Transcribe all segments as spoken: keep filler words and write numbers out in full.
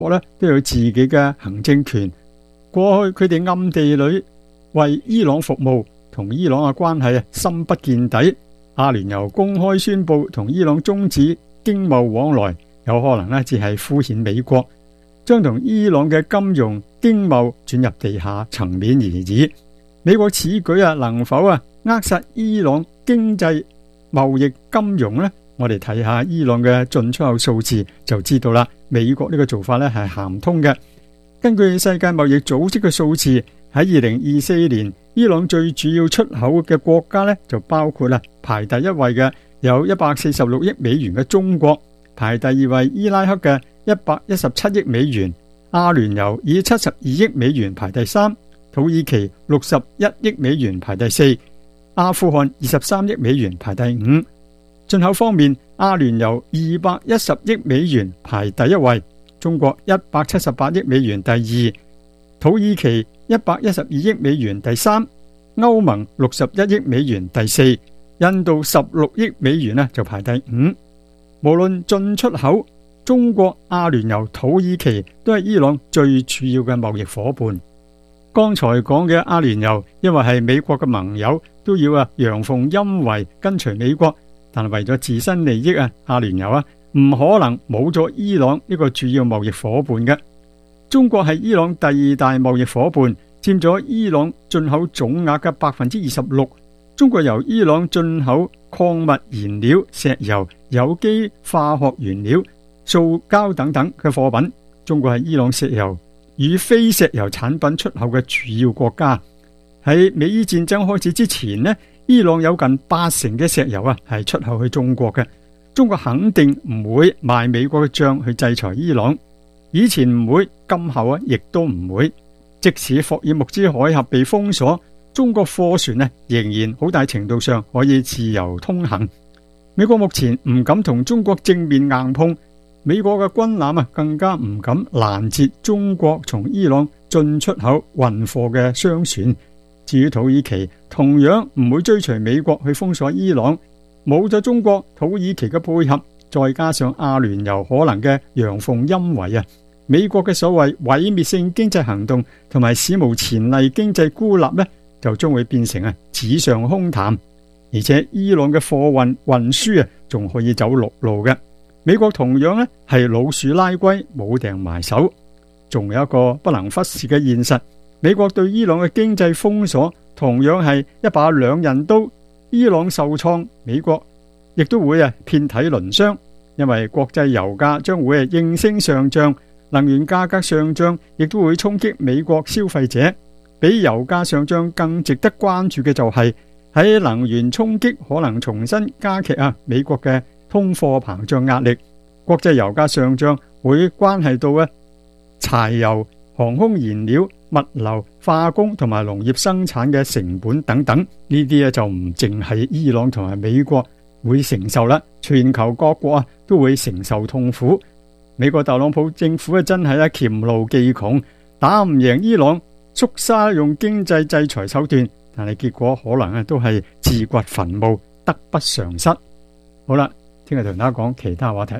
國咧都有自己嘅行政權。過去佢哋暗地裏為伊朗服務，同伊朗嘅關係啊深不見底。阿聯酋公開宣布同伊朗終止經貿往來，有可能咧只係敷衍美國，將同伊朗嘅金融經貿轉入地下層面而已。美國此舉啊能否啊扼殺伊朗經濟貿易金融呢？我哋睇下伊朗嘅進出口數字就知道啦。美國呢個做法咧係行唔通嘅。根據世界貿易組織嘅數字，喺二零二四年，伊朗最主要出口嘅國家咧就包括啦排第一位嘅有一百四十六億美元嘅中國，排第二位伊拉克嘅一百一十七億美元，阿聯酋以七十二億美元排第三，土耳其六十一億美元排第四，阿富汗二十三億美元排第五。進口方面，阿聯酋二百一十億美元排第一位，中國一百七十八億美元第二，土耳其一百一十二億美元第三，歐盟六十一億美元第四，印度十六億美元呢就排第五。無論進出口，中國、阿聯酋、土耳其都係伊朗最主要嘅貿易夥伴。剛才講嘅阿聯酋，因為係美國嘅盟友，都要啊陽奉陰違跟隨美國。但係為咗自身利益啊，阿聯酋啊唔可能冇咗伊朗呢個主要貿易伙伴嘅。中國係伊朗第二大貿易伙伴，佔咗伊朗進口總額嘅百分之二十六。中國由伊朗進口礦物燃料、石油、有機化學原料、塑膠等等嘅貨品。中國係伊朗石油與非石油產品出口嘅主要國家。喺美伊戰爭開始之前呢，伊朗有近八成嘅石油啊係出口去中國嘅。中國肯定唔會賣美國嘅賬去制裁伊朗，以前唔會，今後啊亦都唔會。即使霍爾木茲海峽被封鎖，中國貨船呢仍然好大程度上可以自由通行。美國目前唔敢同中國正面硬碰，美國嘅軍艦啊更加唔敢攔截中國從伊朗進出口運貨嘅商船。至於土耳其，同樣唔會追隨美國去封鎖伊朗。冇咗中國、土耳其嘅配合，再加上阿聯酋可能嘅陽奉陰違啊，美國嘅所謂毀滅性經濟行動同埋史無前例經濟孤立呢，就將會變成啊紙上空談。而且伊朗嘅貨運運輸啊，仲可以走陸路嘅。美國同樣呢係老鼠拉龜，冇埞埋手。仲有一個不能忽視嘅現實，美國對伊朗嘅經濟封鎖同樣係一把兩刃刀。伊朗受創，美國亦都會啊遍體鱗傷，因為國際油價將會啊應聲上漲，能源價格上漲亦都會衝擊美國消費者。比油價上漲更值得關注嘅就係喺能源衝擊可能重新加劇啊美國嘅通貨膨脹壓力。國際油價上漲會關係到啊柴油、航空燃料、物流、化工同埋農業生產嘅成本等等，呢啲咧就唔淨係伊朗同埋美國會承受啦，全球各國啊都會承受痛苦。美國特朗普政府啊真係咧黔驢技窮，打唔贏伊朗，縮沙用經濟制裁手段，但係結果可能啊都係自掘墳墓，得不償失。好啦，聽日同大家講其他話題。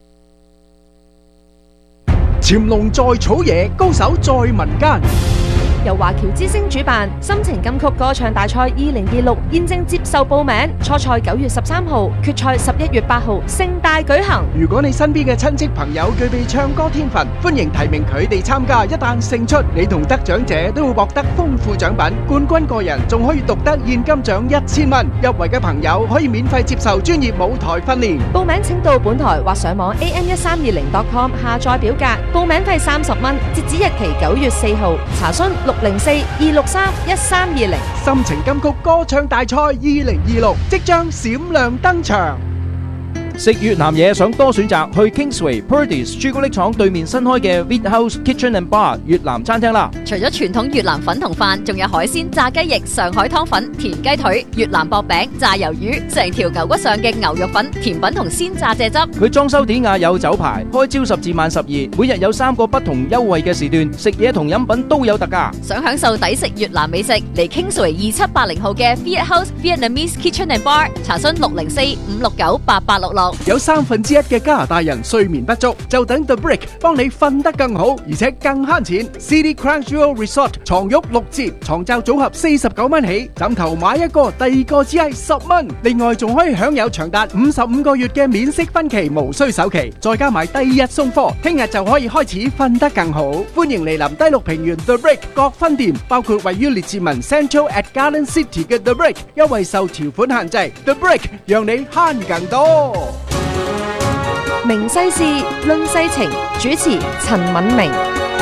潛龍在草野，高手在民間。 由華僑之星主辦深情金曲歌唱大賽二零二六現正接受報名，初賽九月十三號，決賽十一月八號，盛大舉行。 如果你身邊嘅親戚朋友具備唱歌天分，歡迎提名佢哋參加。一旦勝出，你同得獎者都會獲得豐富獎品，冠軍個人仲可以獨得現金獎一千蚊。入圍嘅朋友可以免費接受專業舞台訓練。 報名請到本台或上網 a m 一三二零 dot com 下載表格，報名費三十蚊，截止日期九月四號。查詢六零四二六三一三二零。 深情金曲歌唱大賽二零二六即將閃亮登場。 食越南嘢想多選擇，去 Kingsway Purdey's 朱古力廠對面新開嘅 Wheat House Kitchen and Bar 越南餐廳啦。 除咗傳統越南粉同飯，仲有海鮮、炸雞翼、上海湯粉、田雞腿、越南薄餅、炸魷魚，成條牛骨上嘅牛肉粉、甜品同鮮炸蔗汁。 佢裝修典雅有酒牌，開朝十至晚十二，每日有三個不同優惠嘅時段，食嘢同飲品都有特價。 想享受抵食越南美食，嚟 Kingsway 二七八零號嘅 Wheat House Vietnamese Kitchen and Bar，查詢六零四五六九八八六六。 覺。 有三分之一嘅加拿大人睡眠不足，就等 The Brick 幫你瞓得更好，而且更慳錢。City Crown Jewel Resort 床褥六折，床罩組合四十九蚊起，枕頭買一個，第二個只係十蚊。另外仲可以享有長達五十五個月嘅免息分期，無需首期，再加埋第二日送貨，聽日就可以開始瞓得更好。歡迎嚟臨低六平原 The Brick 各分店，包括位於列治文 Central at Garden City 嘅 The Brick， 優惠受條款限制。The Brick 讓你慳更多。 明世事論世情，主持陳敏明。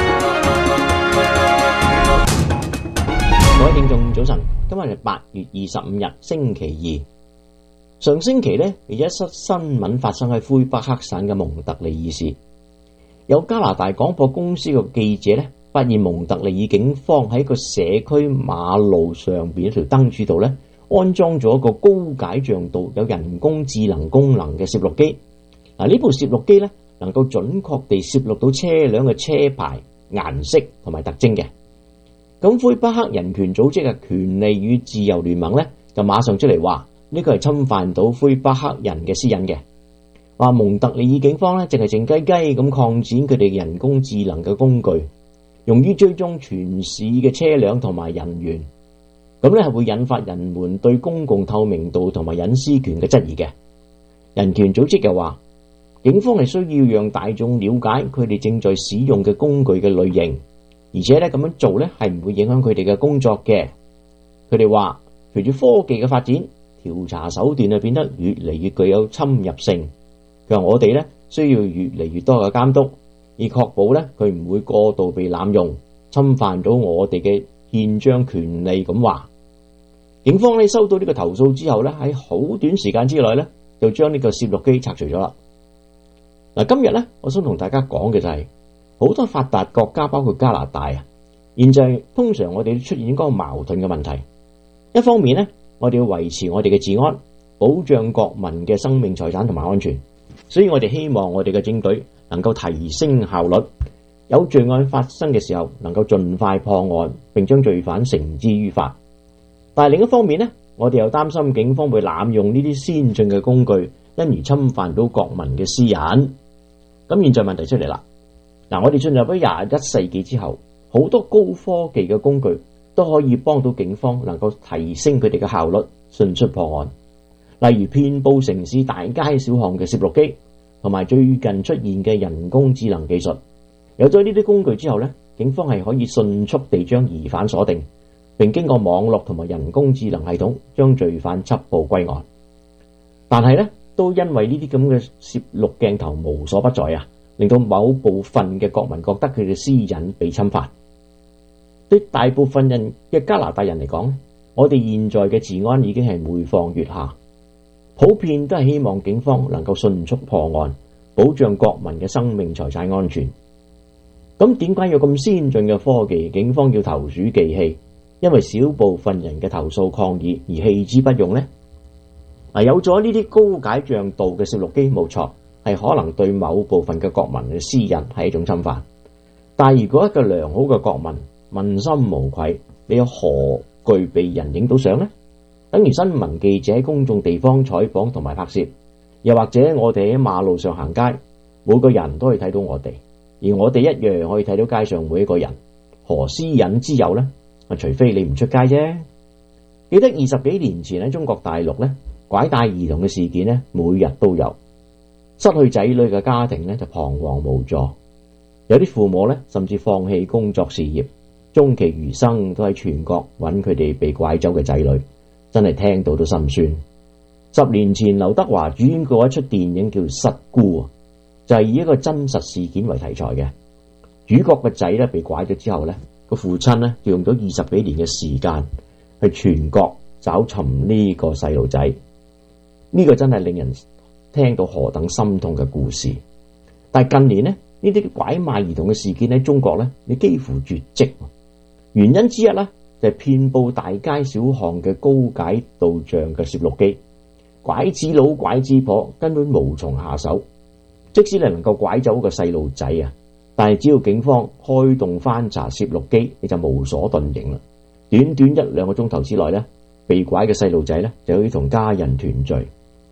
各位聽眾早晨，今日係八月二十五日星期二。上星期呢，有一則新聞發生喺魁北克省嘅蒙特利爾市，有加拿大廣播公司嘅記者呢，發現蒙特利爾警方喺個社區馬路上邊一條燈柱度呢，安裝咗一個高解像度、有人工智能功能嘅攝錄機。嗱，呢部攝錄機呢，能夠準確地攝錄到車輛嘅車牌、顏色同埋特徵嘅。咁魁北克人權組織嘅權利與自由聯盟呢，就馬上出嚟話呢個係侵犯到魁北克人嘅私隱嘅，話蒙特利爾警方呢，淨係靜雞雞咁擴展佢哋嘅人工智能嘅工具，用於追蹤全市嘅車輛同埋人員，咁呢係會引發人們對公共透明度同埋隱私權嘅質疑嘅。人權組織又話，警方係需要讓大眾了解佢哋正在使用嘅工具嘅類型，而且咧咁樣做咧係唔會影響佢哋嘅工作嘅。佢哋話，隨住科技嘅發展，調查手段啊變得越嚟越具有侵入性。佢話我哋咧需要越嚟越多嘅監督，以確保咧佢唔會過度被濫用，侵犯到我哋嘅憲章權利。咁話，警方咧收到呢個投訴之後咧，喺好短時間之內咧就將呢個攝錄機拆除咗啦。嗱，今日咧，我想同大家講嘅就係、是、好多發達國家，包括加拿大啊，現在通常我哋都出現嗰個矛盾嘅問題。一方面咧，我哋要維持我哋嘅治安，保障國民嘅生命財產同埋安全，所以我哋希望我哋嘅警隊能夠提升效率，有罪案發生嘅時候能夠盡快破案，並將罪犯繩之於法。但係另一方面咧，我哋又擔心警方會濫用呢啲先進嘅工具，因而侵犯到國民嘅私隱。咁現在問題出嚟啦，嗱，我哋進入咗廿一世紀之後，好多高科技嘅工具都可以幫到警方能夠提升佢哋嘅效率，迅速破案。例如遍佈城市大街小巷嘅攝錄機，同埋最近出現嘅人工智能技術。有咗呢啲工具之後呢，警方係可以迅速地將疑犯鎖定，並經過網絡同埋人工智能系統將罪犯緝捕歸案。但係呢，都因為呢啲咁嘅攝錄鏡頭無所不在啊，令到某部分嘅國民覺得佢哋私隱被侵犯。對大部分人嘅加拿大人嚟講，我哋現在嘅治安已經係每況愈下，普遍都係希望警方能夠迅速破案，保障國民嘅生命財產安全。咁點解有咁先進嘅科技，警方要投鼠忌器？因為少部分人嘅投訴抗議而棄之不用呢？有咗呢啲高解像度嘅攝錄機，冇錯，係可能對某部分嘅國民嘅私隱係一種侵犯。但係如果一個良好嘅國民問心無愧，你有何懼被人影到相呢？等於新聞記者喺公眾地方採訪同埋拍攝，又或者我哋喺馬路上行街，每個人都可以睇到我哋，而我哋一樣可以睇到街上每一個人，何私隱之有呢？除非你唔出街啫。記得二十幾年前喺中國大陸呢，拐帶兒童嘅事件呢，每日都有。失去仔女嘅家庭呢，就彷徨無助，有啲父母呢，甚至放棄工作事業，終其餘生都喺全國揾佢哋被拐走嘅仔女，真係聽到都心酸。十年前劉德華主演過一出電影叫《失孤》，就係以一個真實事件為題材嘅。主角嘅仔呢，被拐咗之後呢，個父親呢，就用咗二十幾年嘅時間去全國找尋呢個細路仔。呢個真係令人聽到何等心痛嘅故事。但係近年呢，呢啲拐賣兒童嘅事件喺中國呢，你幾乎絕跡。原因之一呢，就係遍佈大街小巷嘅高解度像嘅攝錄機，拐子佬拐子婆根本無從下手。即使你能夠拐走個細路仔啊，但係只要警方開動翻查攝錄機，你就無所遁形啦。短短一兩個鐘頭之內呢，被拐嘅細路仔呢，就可以同家人團聚。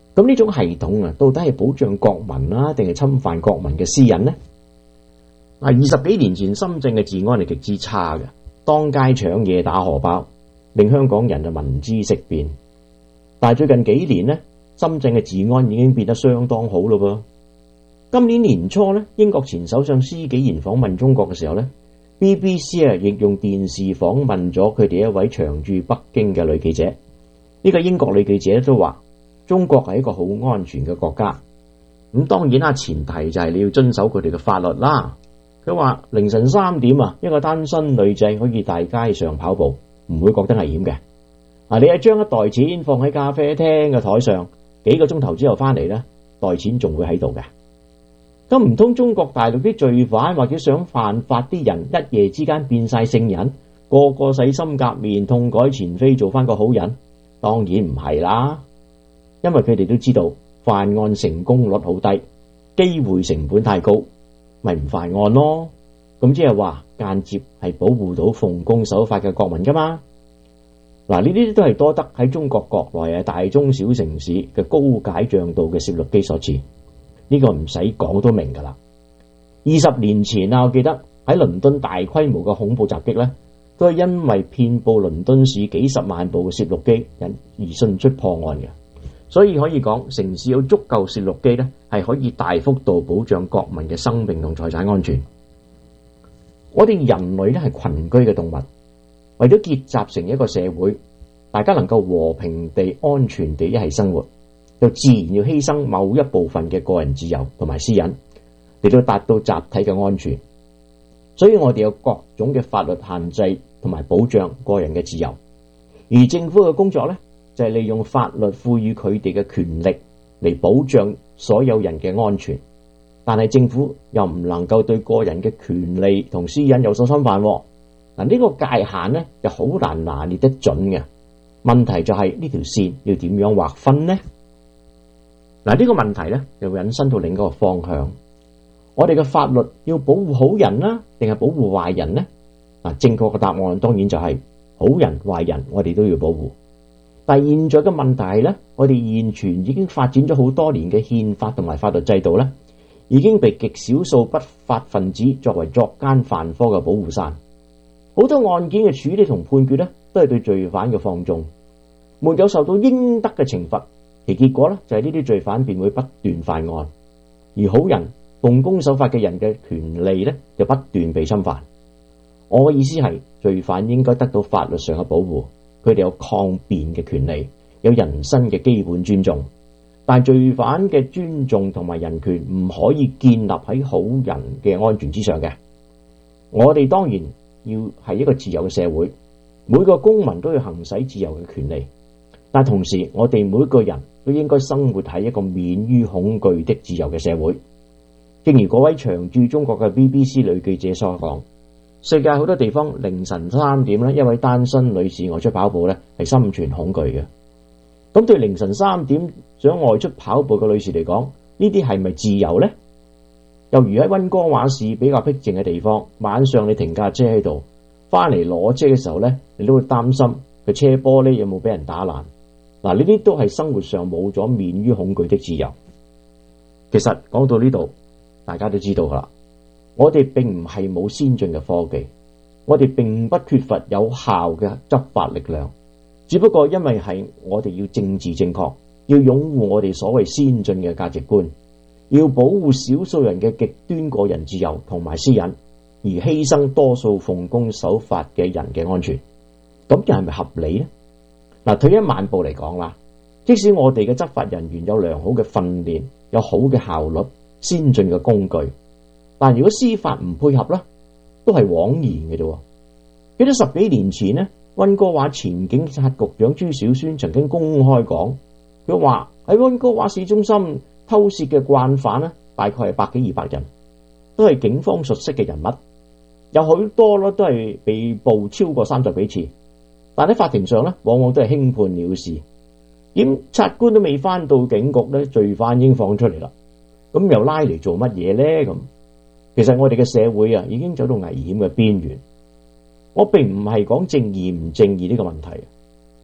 咁呢種系統啊，到底係保障國民啊，定係侵犯國民嘅私隱呢？二十幾年前深圳嘅治安係極之差嘅，當街搶嘢打荷包，令香港人就聞之色變。但係最近幾年呢，深圳嘅治安已經變得相當好咯噃。今年年初呢，英國前首相施紀賢訪問中國嘅時候呢， B B C 啊亦用電視訪問咗佢哋一位長駐北京嘅女記者。呢個英國女記者都話，中國係一個好安全嘅國家。咁當然啦，前提就係你要遵守佢哋嘅法律啦。佢話凌晨三點啊，一個單身女仔可以大街上跑步，唔會覺得危險嘅。啊，你係將一袋錢放喺咖啡廳嘅台上，幾個鐘頭之後翻嚟呢，袋錢仲會喺度嘅。咁唔通中國大陸啲罪犯或者想犯法啲人一夜之間變晒聖人，個個洗心革面，痛改前非，做翻個好人？當然唔係啦，因為佢哋都知道犯案成功率好低，機會成本太高，咪唔犯案咯。咁即係話間接係保護到奉公守法嘅國民噶嘛。嗱，呢啲都係多得喺中國國內嘅大中小城市嘅高解像度嘅攝錄機所致。呢個唔使講都明噶啦。二十年前啊，我記得喺倫敦大規模嘅恐怖襲擊呢，都係因為遍佈倫敦市幾十萬部嘅攝錄機而迅速破案嘅。所以可以講，城市有足夠攝錄機呢，係可以大幅度保障國民嘅生命同財產安全。我哋人類呢係群居嘅動物，為咗結集成一個社會，大家能夠和平地、安全地一齊生活，就自然要犧牲某一部分嘅個人自由同埋私隱，嚟到達到集體嘅安全。所以我哋有各種嘅法律限制同埋保障個人嘅自由，而政府嘅工作呢，就係利用法律賦予佢哋嘅權力嚟保障所有人嘅安全。但係政府又唔能夠對個人嘅權利同私隱有所侵犯。嗱，呢個界限呢，就好難拿捏得準嘅。問題就係呢條線要點樣劃分呢？嗱，呢個問題呢，又會引申到另一個方向。我哋嘅法律要保護好人啦，定係保護壞人呢？嗱，正確嘅答案當然就係好人壞人我哋都要保護。但係現在嘅問題係呢，我哋現存已經發展咗好多年嘅憲法同埋法律制度呢，已經被極少數不法分子作為作奸犯科嘅保護傘。好多案件嘅處理同判決呢，都係對罪犯嘅放縱，沒有受到應得嘅懲罰，其結果呢，就係呢啲罪犯便會不斷犯案，而好人奉公守法嘅人嘅權利呢，就不斷被侵犯。我嘅意思係，罪犯應該得到法律上嘅保護，佢哋有抗辯嘅權利，有人身嘅基本尊重。但罪犯嘅尊重同埋人權唔可以建立喺好人嘅安全之上嘅。我哋當然要係一個自由嘅社會，每個公民都要行使自由嘅權利，但同時我哋每個人都應該生活喺一個免於恐懼的自由嘅社會。正如嗰位長駐中國嘅 B B C 女記者所講，世界好多地方凌晨三點呢，一位單身女士外出跑步呢，係心存恐懼嘅。咁對凌晨三點想外出跑步嘅女士嚟講，呢啲係咪自由呢？又如喺溫哥華市比較僻靜嘅地方，晚上你停架車喺度，翻嚟攞車嘅時候呢，你都會擔心個車玻璃有冇俾人打爛。嗱，呢啲都係生活上冇咗免於恐懼的自由。其實講到呢度，大家都知道噶啦，我哋並唔係冇先進嘅科技，我哋並不缺乏有效嘅執法力量。只不過因為係我哋要政治正確，要擁護我哋所謂先進嘅價值觀，要保護少數人嘅極端個人自由同埋私隱，而犧牲多數奉公守法嘅人嘅安全，咁又係咪合理呢？嗱，退一萬步嚟講啦，即使我哋嘅執法人員有良好嘅訓練，有好嘅效率，先進嘅工具，但如果司法唔配合咧，都係枉然嘅啫。記得十幾年前呢，溫哥華前警察局長朱小宣曾經公開講，佢話喺溫哥華市中心偷竊嘅慣犯呢，大概係百幾二百人，都係警方熟悉嘅人物，有好多咯都係被捕超過三十幾次，但喺法庭上呢，往往都係輕判了事，檢察官都未翻到警局呢，罪犯已經放出嚟啦，咁又拉嚟做乜嘢呢？咁其實我哋嘅社會啊，已經走到危險嘅邊緣。我並唔係講正義唔正義呢個問題，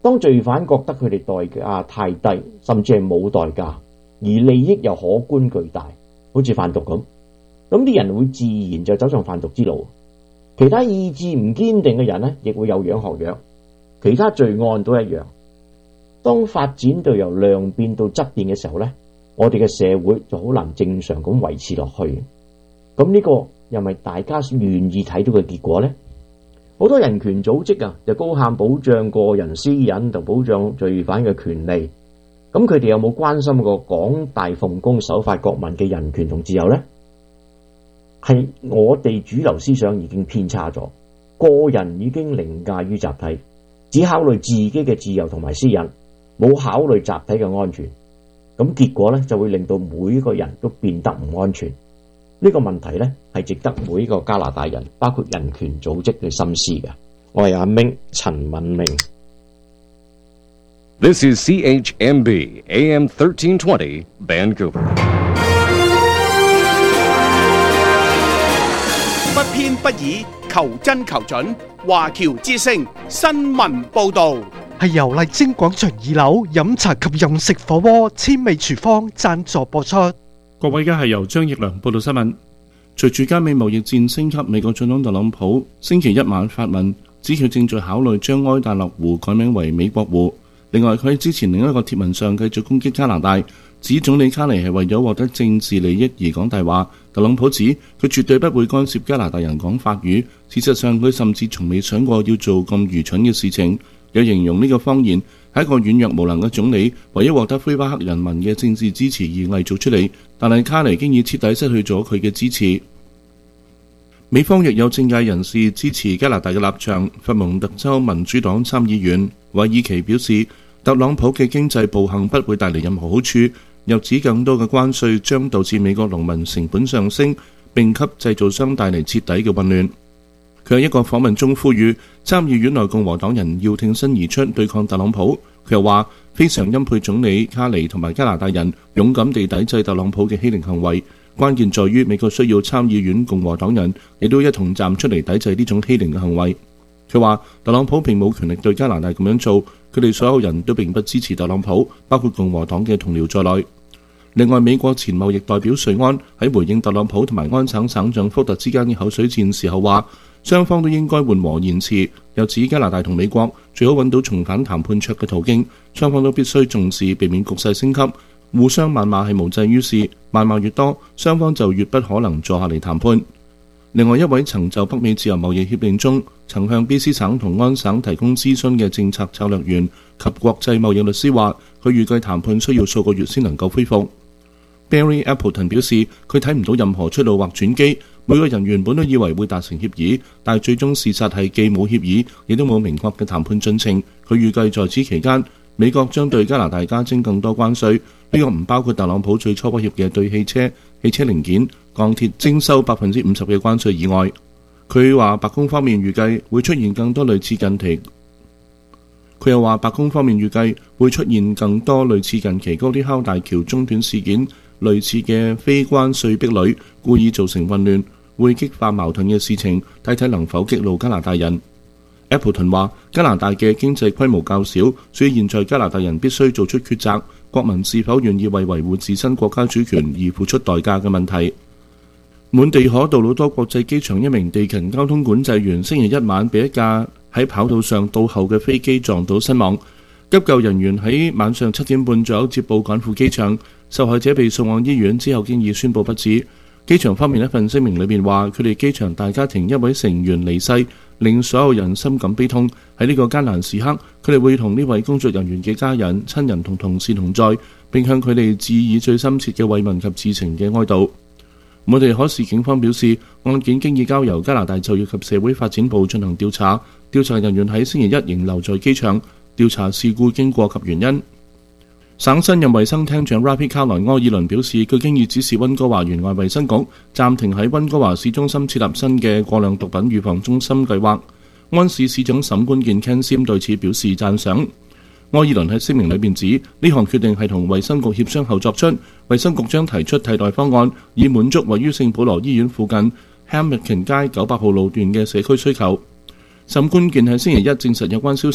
當罪犯覺得佢哋代價太低，甚至係冇代價，而利益又可觀巨大，好似販毒咁，咁啲人會自然就走上販毒之路。其他意志唔堅定嘅人呢，亦會有樣學樣。其他罪案都一樣。當發展到由量變到質變嘅時候呢，我哋嘅社會就好難正常咁維持落去。咁呢個又咪大家願意睇到嘅結果呢？好多人權組織啊，就高喊保障個人私隱同保障罪犯嘅權利。咁佢哋有冇關心過廣大奉公守法國民嘅人權同自由呢？係我哋主流思想已經偏差咗，個人已經凌駕於集體，只考慮自己嘅自由同埋私隱，冇考慮集體嘅安全。咁結果咧就會令到每一個人都變得唔安全。呢個問題咧係值得每一個加拿大人，包括人權組織去深思嘅。我係阿明陳敏明。 This is C H M B A M thirteen twenty Vancouver。 不偏不倚，求真求準。華僑之聲新聞報導。 係由麗晶廣場二樓飲茶及飲食火鍋千味廚房贊助播出。 各位，而家係由張奕良報道新聞。隨住加美貿易戰升級，美國總統特朗普星期一晚發文，指佢正在考慮將埃達勒湖改名為美國湖。另外，佢喺之前另一個貼文上繼續攻擊加拿大，指總理卡尼係為咗獲得政治利益而講大話。特朗普指佢絕對不會干涉加拿大人講法語，事實上佢甚至從未想過要做咁愚蠢嘅事情。有形容呢個謊言係一個軟弱無能嘅總理為咗獲得魁北克人民嘅政治支持而偽造出嚟，但係卡尼經已徹底失去咗佢嘅支持。美方亦有政界人士支持加拿大嘅立場。佛蒙特州民主黨參議員韋爾奇表示，特朗普嘅經濟暴行不會帶嚟任何好處，又指更多嘅關稅將導致美國農民成本上升，並給製造商帶嚟徹底嘅混亂。佢喺一個訪問中呼籲參議院內共和黨人要挺身而出對抗特朗普。佢又話非常欽佩總理卡尼同埋加拿大人勇敢地抵制特朗普嘅欺凌行為，關鍵在於美國需要參議院共和黨人亦都一同站出嚟抵制呢種欺凌嘅行為。佢話特朗普並冇權力對加拿大咁樣做，佢哋所有人都並不支持特朗普，包括共和黨嘅同僚在內。另外，美國前貿易代表瑞安喺回應特朗普同埋安省省長福特之間嘅口水戰時候話，雙方都應該緩和言辭，又指加拿大同美國最好揾到重返談判桌嘅途徑，雙方都必須重視，避免局勢升級。互相謾罵係無濟於事，謾罵越多，雙方就越不可能坐下嚟談判。另外一位曾就北美自由貿易協定中曾向 B C 省同安省提供諮詢嘅政策策略員及國際貿易律師話，佢預計談判需要數個月先能夠恢復。Barry Appleton 表示，佢睇唔到任何出路或轉機。每個人原本都以為會達成協議，但最終事實係既冇協議，亦都冇明確嘅談判進程。佢預計在此期間，美國將對加拿大加徵更多關稅，呢個唔包括特朗普最初威脅嘅對汽車、汽車零件、鋼鐵徵收百分之五十嘅關稅以外。佢話白宮方面預計會出現更多類似近期。佢又話白宮方面預計會出現更多類似近期高啲敲大橋中斷事件類似嘅非關稅壁壘，故意造成混亂，會激化矛盾嘅事情，睇睇能否激怒加拿大人。Appleton 話加拿大嘅經濟規模較小，所以現在加拿大人必須做出抉擇，國民是否願意為維護自身國家主權而付出代價嘅問題。滿地可杜魯多國際機場一名地勤交通管制員星期一晚被一架喺跑道上倒後嘅飛機撞到身亡，急救人員喺晚上七點半左右接報趕赴機場，受害者被送往醫院之後經已宣布不治。機場方面一份聲明裏面話，佢哋機場大家庭一位成員離世，令所有人深感悲痛。喺呢個艱難時刻，佢哋會同呢位工作人員嘅家人、親人同同事同在，並向佢哋致以最深切嘅慰問及致情嘅哀悼。我哋可視警方表示，案件經已交由加拿大就業及社會發展部進行調查，調查人員喺星期一仍留在機場調查事故經過及原因。省新任衛生廳長 Ravi Kahlon 柯爾倫表示，佢經已指示溫哥華園外衛生局暫停喺溫哥華市中心設立新嘅過量毒品預防中心計劃。安市市長沈關健 Ken Sim 對此表示讚賞。柯爾倫喺聲明裏面指，呢項決定係同衛生局協商後作出，衛生局將提出替代方案，以滿足位於聖保羅醫院附近 Hamilton 街九百號路段嘅社區需求。沈關健喺星期一證實有關消息。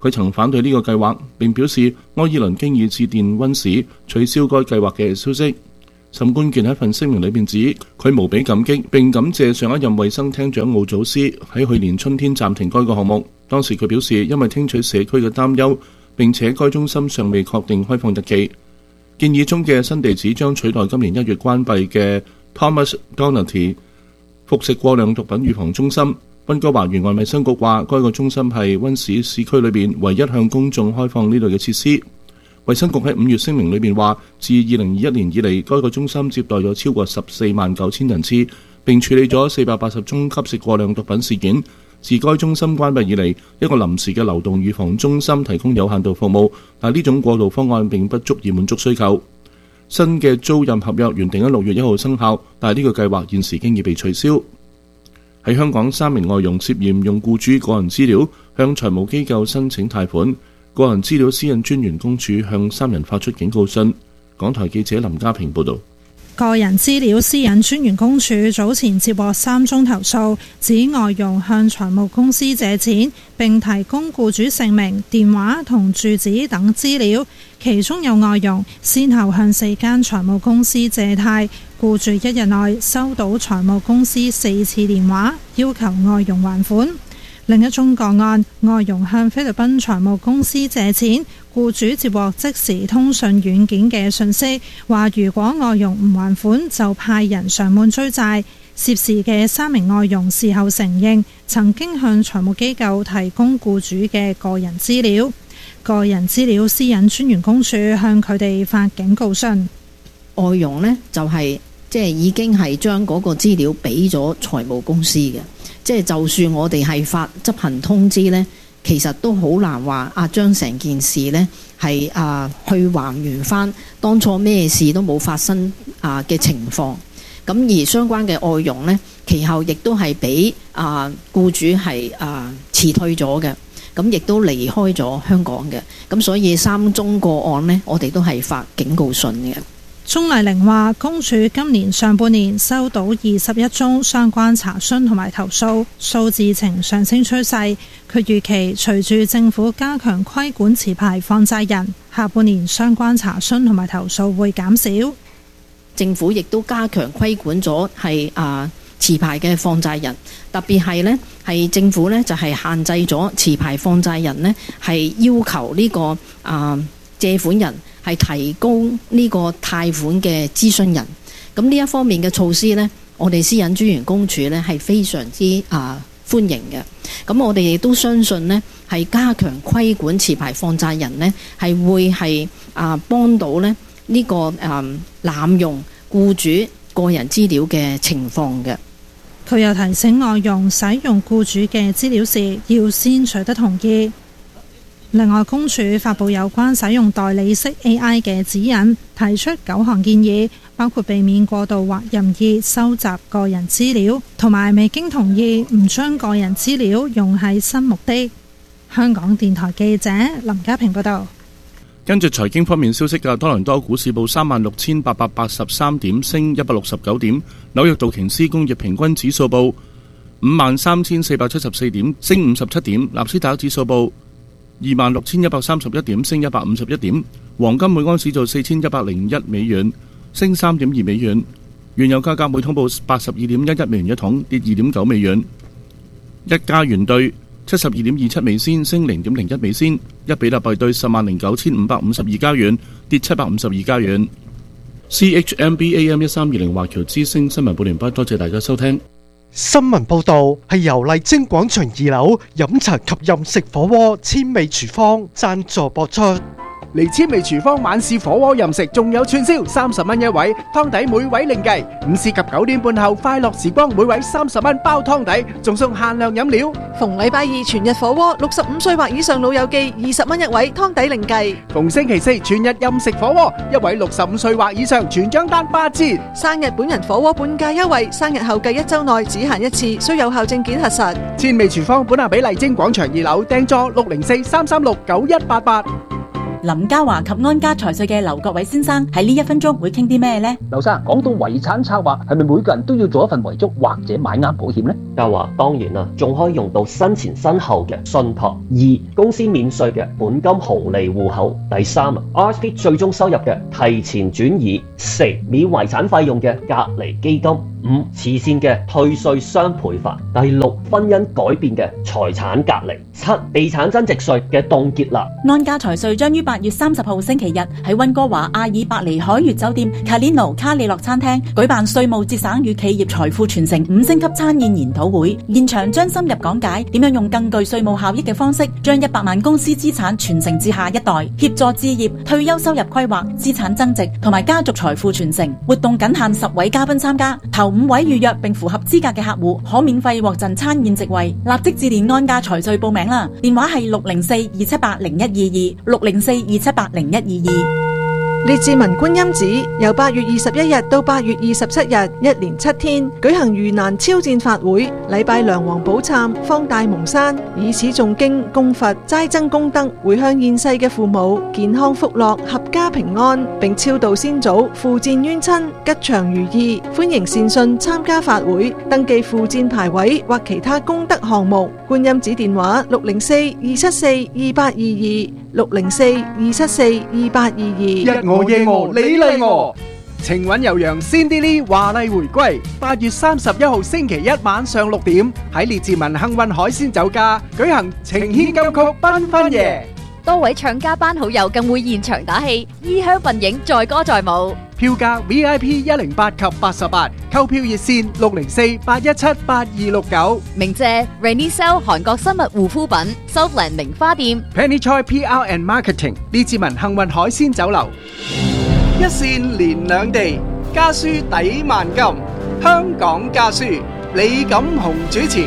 佢曾反對呢個計劃，並表示愛爾蘭經已致電溫市取消該計劃嘅消息。沈冠健喺份聲明裏邊指，佢無比感激並感謝上一任衛生廳長奧祖斯喺去年春天暫停該個項目。當時佢表示，因為聽取社區嘅擔憂，並且該中心尚未確定開放日期，建議中嘅新地址將取代今年一月關閉嘅 Thomas Doherty 服食過量毒品預防中心。溫哥華沿岸衛生局話，該個中心係溫市市區裏邊唯一向公眾開放呢類嘅設施。衛生局喺五月聲明裏面話，自二零二一年以嚟，該個中心接待咗超過十四萬九千人次，並處理咗四百八十宗吸食過量毒品事件。自該中心關閉以嚟，一個臨時嘅流動預防中心提供有限度服務，但呢種過渡方案並不足以滿足需求。新嘅租賃合約原定喺六月一號生效，但係呢個計劃現時經已被取消。喺香港，三名外傭涉嫌用僱主個人資料向財務機構申請貸款。個人資料私隱專員公署向三人發出警告信。港台記者林家平報道。 個人資料私隱專員公署早前接獲三宗投訴，指外傭向財務公司借錢，並提供僱主姓名、電話同住址等資料。其中有外傭先後向四間財務公司借貸，僱主一日內收到財務公司四次電話，要求外傭還款。另一宗個案，外傭向菲律賓財務公司借錢，僱主接獲即時通訊軟件嘅訊息，話如果外傭唔還款，就派人上門追債。涉事嘅三名外傭事後承認，曾經向財務機構提供僱主嘅個人資料。個人資料私隱專員公署向佢哋發警告信。 外傭呢，就係即係已經係將嗰個資料俾咗財務公司嘅。即係就算我哋係發執行通知呢，其實都好難話啊將成件事呢係啊去還原翻當初咩事都冇發生啊嘅情況。咁而相關嘅外傭呢，其後亦都係俾啊僱主係啊辭退咗嘅，咁亦都離開咗香港嘅。咁所以三宗個案呢，我哋都係發警告信嘅。 鍾麗玲話，公署今年上半年收到二十一宗相關查詢同埋投訴，數字呈上升趨勢。佢預期隨住政府加強規管持牌放債人，下半年相關查詢同埋投訴會減少。 政府亦都加強規管咗係啊持牌嘅放債人，特別係呢係政府呢就係限制咗持牌放債人呢係要求呢個啊借款人係提供呢個貸款嘅諮詢人。咁呢一方面嘅措施呢，我哋私隱專員公署呢係非常之啊歡迎嘅。咁我哋亦都相信呢係加強規管持牌放債人呢係會係啊幫到呢呢個啊濫用僱主個人資料嘅情況嘅。 佢又提醒外傭使用僱主嘅資料時，要先取得同意。另外，公署發布有關使用代理式 A I 嘅指引，提出九項建議，包括避免過度或任意收集個人資料，同埋未經同意唔將個人資料用喺新目的。香港電台記者林家平報道。 跟住財經方面消息嘅，多倫多股市報三萬六千八百八十三點，升一百六十九點；紐約道瓊斯工業平均指數報五萬三千四百七十四點，升五十七點；納斯達克指數報二萬六千一百三十一點，升一百五十一點。黃金每安士做四千一百零一美元，升三點二美元。原油價格每桶報八十二點一一美元一桶，跌二點九美元。一加元兌七十二點二七美仙，升零點零一美仙。一比特幣兌十萬零九千五百五十二加元，跌七百五十二加元。C H M B A M 一三二零華僑之聲新聞報完畢，多謝大家收聽。 新聞報導係由麗晶廣場二樓飲茶及飲食火鍋千味廚房贊助播出。 嚟千味廚房晚市火鍋任食，仲有串燒三十蚊一位，湯底每位另計。午市及九點半後快樂時光，每位三十蚊包湯底，仲送限量飲料。 逢禮拜二全日火鍋，六十五歲或以上老友記二十蚊一位，湯底另計。 逢星期四全日任食火鍋，一位六十五歲或以上全張單八折。 生日本人火鍋半價優惠，生日後計一周內只限一次，需有效證件核實。 千味廚房本下比麗晶廣場二樓訂座六零四三三六九一八八。 林嘉華及安家財稅嘅劉國偉先生喺呢一分鐘會傾啲咩呢？ 劉生，講到遺產策劃，係咪每個人都要做一份遺囑或者買啱保險呢？ 嘉華當然啦，仲可以用到身前身後嘅信託。二、公司免稅嘅本金紅利戶口。第三啊 ，R S P 最終收入嘅提前轉移。四、免遺產費用嘅隔離基金。五、慈善嘅退稅雙倍法。第六、婚姻改變嘅財產隔離。七、地產增值稅嘅凍結啦。 安家財稅將於八月三十號星期日喺溫哥華阿爾伯尼海悅酒店 Calino 卡里諾餐廳舉辦稅務節省與企業財富傳承五星級餐宴研討會，現場將深入講解點樣用更具稅務效益嘅方式，將一百萬公司資產傳承至下一代，協助置業、退休收入規劃、資產增值同埋家族財富傳承。活動僅限十位嘉賓參加，頭五位預約並符合資格嘅客戶可免費獲贈餐宴席位。立即致電安家財稅報名啦，電話係六零四二七八零一二二六零四二七八零一二二。 列治文觀音寺由八月二十一日到八月二十七日，一連七天舉行盂蘭超薦法會，禮拜梁皇寶懺，方大蒙山，以此誦經供佛，齋增功德，回向現世嘅父母健康福樂、合家平安，並超度先祖，附薦冤親，吉祥如意。歡迎善信參加法會，登記附薦牌位或其他功德項目。觀音寺電話六零四二七四二八二二六零四二七四二八二二。 我夜我，你嚟我。情韻悠揚 Cindy Lee 華麗回歸，八月三十一號星期一晚上六點喺列治文幸運海鮮酒家舉行情牽金曲繽紛夜。 多位唱家班好友更會現場打氣，衣香鬢影，載歌載舞。 票價 V I P 一零八及八十八，購票熱線六零四八一七八二六九。 鳴謝 Rainy Cell 韓國生物護膚品 Southland 名花店 Penny Choi P R and Marketing 列治文幸運海鮮酒樓。一線連兩地，家書抵萬金。香港家書，李錦雄主持。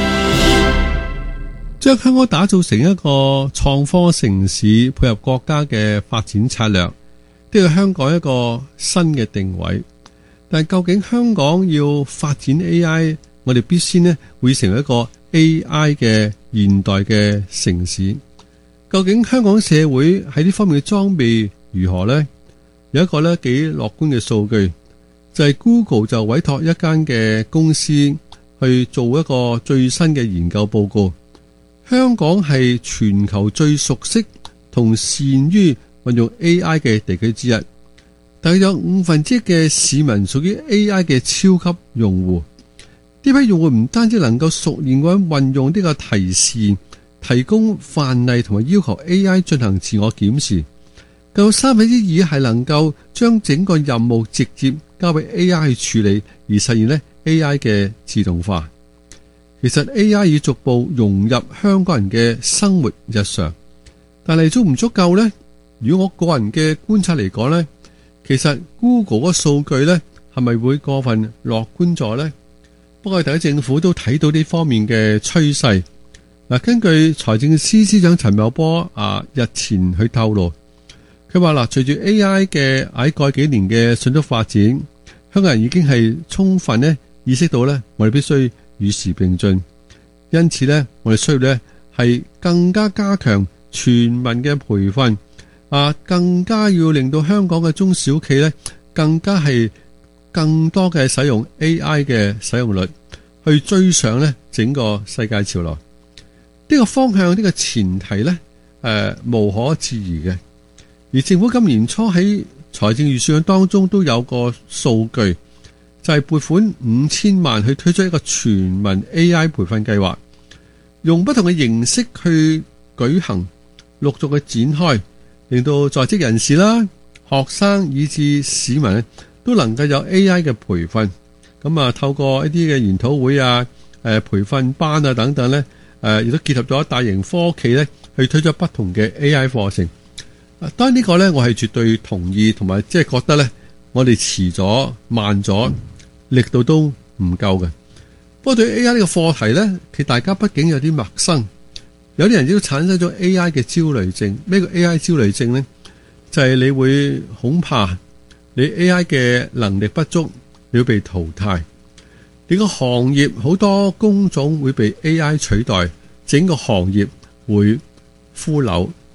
將香港打造成一個創科城市，配合國家嘅發展策略，都要香港一個新嘅定位。但究竟香港要發展 A I， 我哋必先呢會成為一個 A I 嘅現代嘅城市。究竟香港社會喺呢方面嘅裝備如何呢？有一個呢幾樂觀嘅數據，就係、是、Google 就委託一間嘅公司去做一個最新嘅研究報告。香港係全球最熟悉同善於運用 A I 嘅地區之一，但係有五分之一嘅市民屬於 A I 嘅超級用戶。呢批用戶唔單止能夠熟練咁運用呢個提示、提供範例同埋要求 A I 進行自我檢視，更有三分之二係能夠將整個任務直接交俾 A I 去處理，而實現呢 A I 嘅自動化。其實 A I 已逐步融入香港人嘅生活日常，但係足唔足夠呢？如果我個人嘅觀察嚟講呢，其實 Google 嗰個數據呢係咪會過分樂觀咗呢？不過大家政府都睇到呢方面嘅趨勢。嗱，根據財政司司長陳茂波啊日前去透露，佢話嗱，隨住 A I 嘅喺過去幾年嘅迅速發展，香港人已經係充分呢意識到呢，我哋必須與時並進，因此呢，我哋需要呢係更加加強全民嘅培訓，啊，更加要令到香港嘅中小企呢更加係更多嘅使用 A I 嘅使用率，去追上呢整個世界潮流。呢個方向，呢個前提呢，誒無可置疑嘅。而政府今年初喺財政預算案當中都有個數據。就係撥款五千萬去推出一個全民 A I 培訓計劃，用不同嘅形式去舉行，陸續去展開，令到在職人士啦、學生以至市民都能夠有 A I 嘅培訓。咁啊，透過一啲嘅研討會啊、誒培訓班啊等等咧，誒亦都結合咗大型科企咧，去推出不同嘅 A I 課程。當然呢個咧，我係絕對同意，同埋即係覺得咧，我哋遲咗、慢咗。力度都唔夠嘅。不過對 A I 呢個課題呢，其實大家畢竟有啲陌生，有啲人亦都產生咗 A I 嘅焦慮症。咩叫 A I 焦慮症呢？就係、是、你會恐怕你 A I 嘅能力不足，你會被淘汰。你個行業好多工種會被 A I 取代，整個行業會腐朽。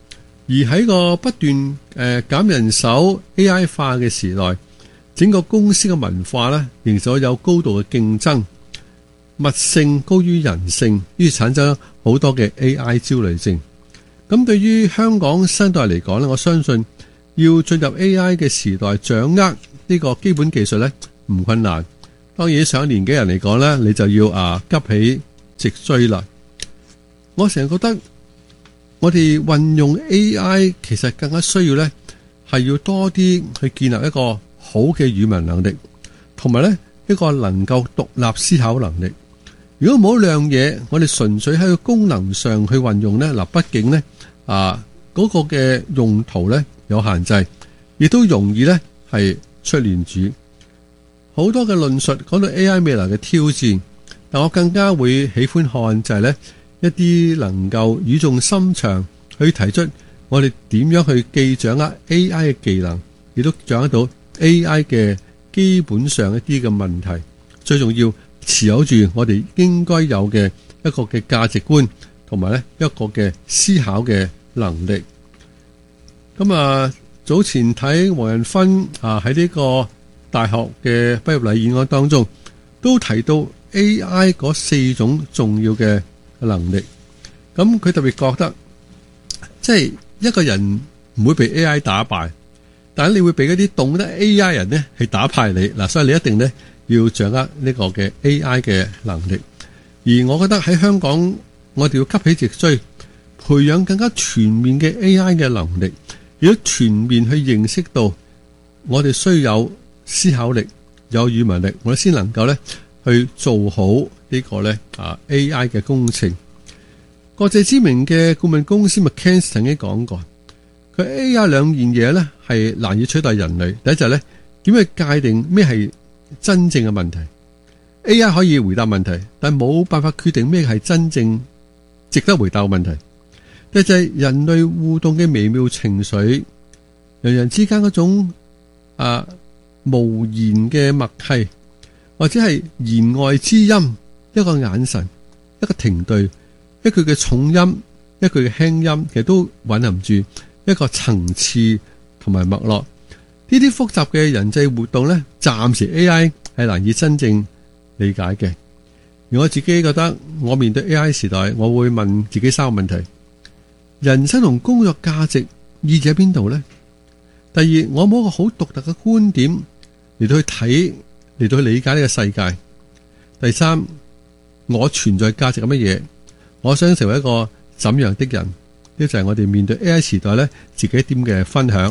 而喺個不斷誒減人手 A I 化嘅時代，整個公司嘅文化咧，仍然有高度嘅競爭，物性高於人性，於是產生好多嘅 A I 焦慮症。咁對於香港新代嚟講咧，我相信要進入 A I 嘅時代，掌握呢個基本技術咧唔困難。當然上年紀人嚟講咧，你就要啊急起直追啦。我成日覺得我哋運用 A I 其實更加需要咧，係要多啲去建立一個好嘅語文能力，同埋咧一個能夠獨立思考能力。如果冇一樣嘢，我哋純粹喺個功能上去運用咧，嗱，畢竟咧啊嗰個嘅用途咧有限制，亦都容易咧係出亂子。好多嘅論述講到 A I 未來嘅挑戰，但我更加會喜歡看就係咧一啲能夠語重心長去提出我哋點樣去既掌握 A I 嘅技能，亦都掌握到 A I 嘅基本上一啲嘅問題。最重要持有住我哋應該有嘅一個嘅價值觀，同埋咧一個嘅思考嘅能力。咁啊，早前睇黃仁勳啊喺呢個大學嘅畢業禮演講當中，都提到 A I 嗰四種重要嘅能力。咁佢特別覺得，即係一個人唔會被 A I 打敗，但係你會被嗰啲懂得 A I 人咧係打敗你嗱，所以你一定咧要掌握呢個嘅 A I 嘅能力。而我覺得喺香港，我哋要急起直追，培養更加全面嘅 A I 嘅能力，亦都全面去認識到我哋需要有思考力、有語文力，我哋先能夠咧去做好呢個咧啊 A I 嘅工程。國際知名嘅顧問公司 McKinsey 曾經講過，佢 A I 兩件嘢咧係難以取代人類。第一就係咧點去界定咩係真正嘅問題。A I 可以回答問題，但冇辦法決定咩係真正值得回答嘅問題。第二就係人類互動嘅微妙情緒，人人之間嗰種啊無言嘅默契，或者係言外之音，一個眼神，一個停頓，一句嘅重音，一句嘅輕音，其實都蘊含住一個層次同埋脈絡。呢啲複雜嘅人際活動咧，暫時 A I 係難以真正理解嘅。而我自己覺得，我面對 A I 時代，我會問自己三個問題：人生同工作價值意義喺邊度呢？第二，我冇一個好獨特嘅觀點嚟到去睇，嚟到去理解呢個世界。第三，我存在價值係乜嘢？我想成為一個怎樣的人？呢就係我哋面對 A I 時代咧，自己一點嘅分享。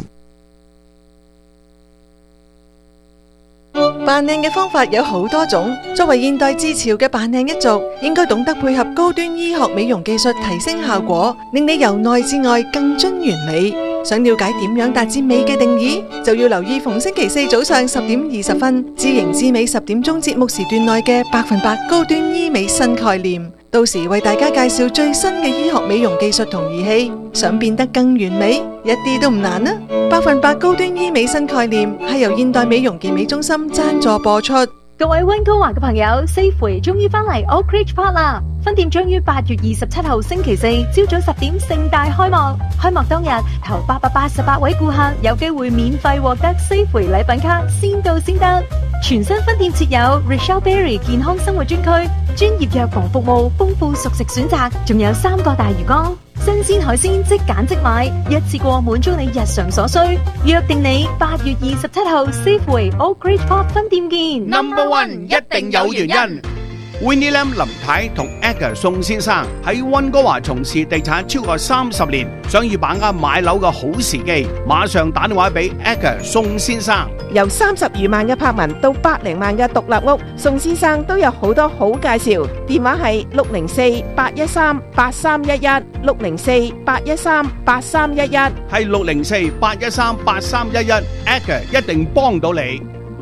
扮靚嘅方法有好多種，作為現代至潮嘅扮靚一族，應該懂得配合高端醫學美容技術提升效果，令你由內至外更臻完美。想了解點樣達至美嘅定義，就要留意逢星期四早上十點二十分，知型知美十點鐘節目時段內嘅百分百高端醫美新概念。到時為大家介紹最新嘅醫學美容技術同儀器，想變得更完美，一啲都唔難啊！百分百高端醫美新概念係由現代美容健美中心贊助播出。 各位溫哥華嘅朋友 ，Safeway 終於返嚟 Oak Ridge Park 啦！分店將於八月二十七號星期四朝早十點盛大開幕。開幕當日，頭八百八十八位顧客有機會免費獲得 Safeway 禮品卡，先到先得。全新分店設有 Rachel Berry 健康生活專區，專業藥房服務，豐富熟食選擇，仲有三個大魚缸。新鮮海鮮即揀即買，一次過滿足你日常所需。約定你八月二十七號 Safeway Oak Ridge Park 分店見。 Number one 一定有原因。Winnie Lam 林太同 Edgar 宋先生喺溫哥華從事地產超過三十年，想要把握買樓嘅好時機，馬上打電話俾 Edgar 宋先生。 由三十餘萬嘅柏文到百零萬嘅獨立屋，宋先生都有好多好介紹。電話係六零四八一三八三一一，六零四八一三八三一一， 係六零四八一三八三一一 ，Edgar 一定幫到你。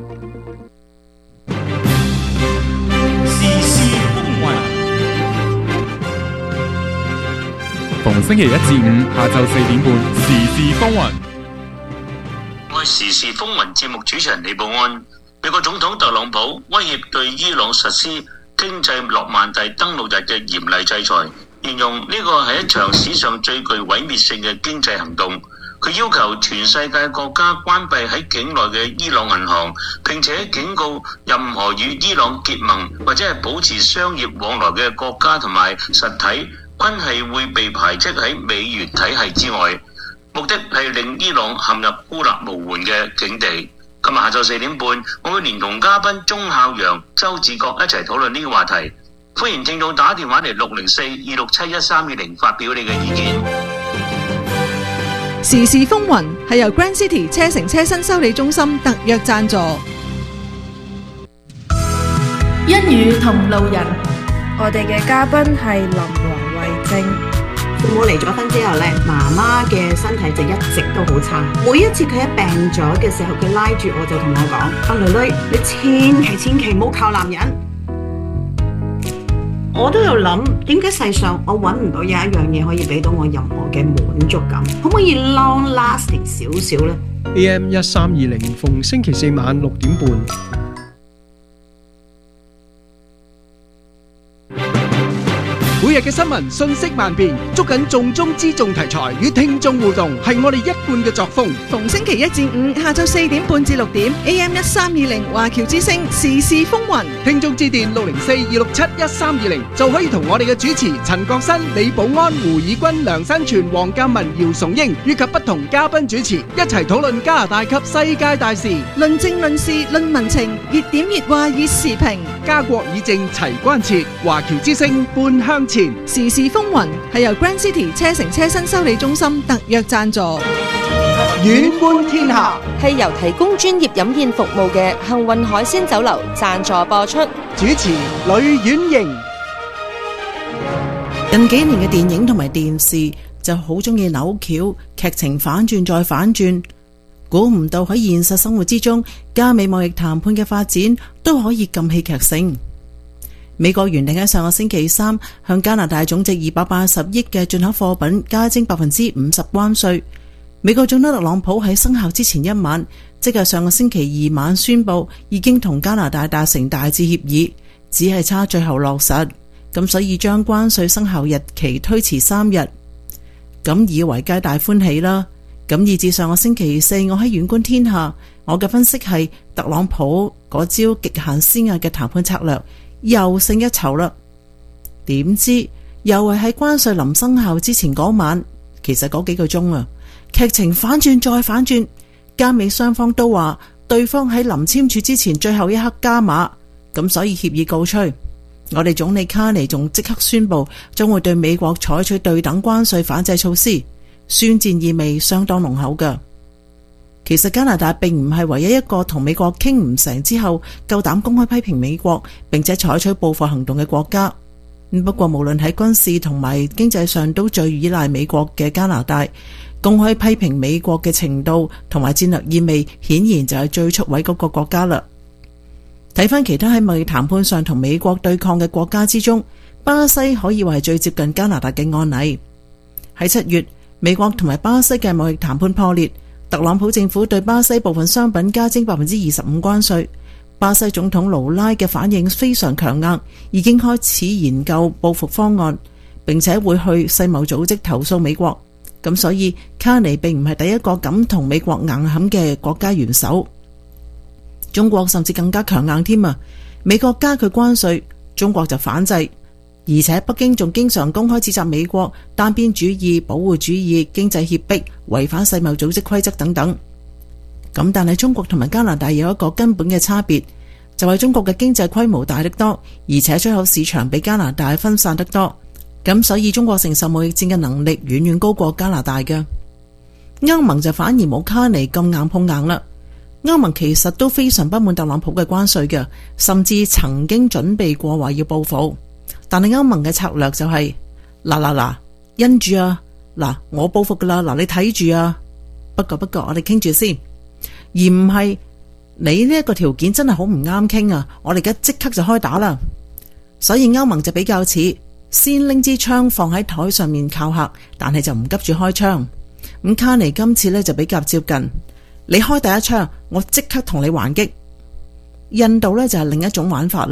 逢星期一至五下晝四點半，時事風雲。 我係時事風雲節目主持人李寶安。美國總統特朗普威脅對伊朗實施經濟諾曼第登陸日嘅嚴厲制裁， 形容呢個係一場史上最具毀滅性嘅經濟行動。佢要求全世界國家關閉喺境內嘅伊朗銀行，並且警告任何與伊朗結盟或者係保持商業往來嘅國家同埋實體，均係會被排斥喺美元體系之外。目的係令伊朗陷入孤立無援嘅境地。今日下晝四點半，我會連同嘉賓鐘孝陽、周志國一齊討論呢個話題。歡迎聽眾打電話嚟六零四二六七一三二零發表你嘅意見。 時事風雲係由 Grand City 車城車新修理中心特約贊助。 一語同路人，我哋嘅嘉賓係林黃慧正。 父母離咗婚之後咧，媽媽嘅身體就一直都好差。每一次佢一病咗嘅時候，佢拉住我就同我講：阿女女，你千祈千祈唔好靠男人。我都有諗，點解世上我揾唔到有一樣嘢可以俾到我任何嘅滿足感？可唔可以 long lasting 少少呢？ A M 一三二零逢星期四晚六點半。 每日嘅新聞信息萬變，捉緊重中之重題材與聽眾互動，係我哋一貫嘅作風。 逢星期一至五下晝四點半至六點 A M 一三二零華僑之聲時事風雲， 聽眾致電六零四二六七一三二零就可以同我哋嘅主持陳國新、李寶安、胡以軍、梁新全、黃鑑文、姚崇英以及不同嘉賓主持一齊討論加拿大及世界大事， 論政論事論民情，熱點熱話熱時評， 家國議政齊關切，華僑之聲半向前。 時事風雲係由 Grand City 車城車新修理中心特約贊助。 遠觀天下係由提供專業飲宴服務嘅幸運海鮮酒樓贊助播出。 主持呂婉瑩。 近幾年嘅電影同埋電視就好中意扭橋，劇情反轉再反轉，估唔到喺現實生活之中，加美貿易談判嘅發展都可以咁戲劇性。美國原定喺上個星期三向加拿大總值二百八十億嘅進口貨品加徵百分之五十關稅。美國總統特朗普喺生效之前一晚，即係上個星期二晚宣布已經同加拿大達成大致協議，只係差最後落實，咁所以將關稅生效日期推遲三日。咁以為皆大歡喜啦。咁以至上個星期四，我喺遠觀天下，我嘅分析係特朗普嗰招極限施壓嘅談判策略又勝一籌啦。點知又係喺關稅臨生效之前嗰晚，其實嗰幾個鐘啊，劇情反轉再反轉，加美雙方都話對方喺臨簽署之前最後一刻加碼，咁所以協議告吹。我哋總理卡尼仲即刻宣布將會對美國採取對等關稅反制措施，宣戰意味相當濃厚㗎。其實加拿大並唔係唯一一個同美國傾唔成之後夠膽公開批評美國並且採取報復行動嘅國家。不過無論喺軍事同埋經濟上都最依賴美國嘅加拿大，公開批評美國嘅程度同埋戰略意味顯然就係最出位嗰個國家啦。睇翻其他喺貿易談判上同美國對抗嘅國家之中，巴西可以話係最接近加拿大嘅案例。喺七月，美國同埋巴西嘅貿易談判破裂，特朗普政府對巴西部分商品加徵百分之二十五關稅。巴西總統盧拉嘅反應非常強硬，已經開始研究報復方案，並且會去世貿組織投訴美國。咁所以卡尼並唔係第一個敢同美國硬撼嘅國家元首。中國甚至更加強硬添啊！美國加佢關稅，中國就反制，而且北京仲經常公開指責美國單邊主義、保護主義、經濟脅迫、違反世貿組織規則等等。咁但係中國同埋加拿大有一個根本嘅差別，就係中國嘅經濟規模大得多，而且出口市場比加拿大分散得多。咁所以中國承受貿易戰嘅能力遠遠高過加拿大嘅。歐盟就反而冇卡尼咁硬碰硬啦。歐盟其實都非常不滿特朗普嘅關稅嘅，甚至曾經準備過話要報復。但係歐盟嘅策略就係嗱嗱嗱，因住啊，嗱我報復噶啦，嗱你睇住啊。不過不過我哋傾住先，而唔係你呢一個條件真係好唔啱傾啊，我哋而家即刻就開打啦。所以歐盟就比較似先拎支槍放喺台上面靠嚇，但係就唔急住開槍。咁卡尼今次呢就比較接近。你開第一槍，我即刻同你還擊。印度呢就係另一種玩法啦。